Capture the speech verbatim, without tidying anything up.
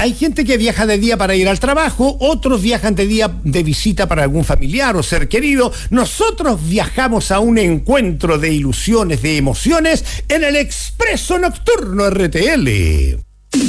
hay gente que viaja de día para ir al trabajo, otros viajan de día de visita para algún familiar o ser querido. Nosotros viajamos a un encuentro de ilusiones, de emociones, en el Expreso Nocturno R T L.